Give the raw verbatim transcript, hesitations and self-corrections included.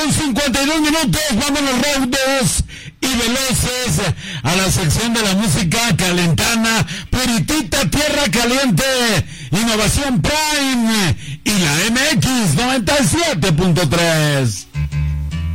con cincuenta y dos minutos, vámonos raudos y veloces a la sección de la música calentana, puritita, tierra caliente, Innovación Prime y la M X noventa y siete punto tres.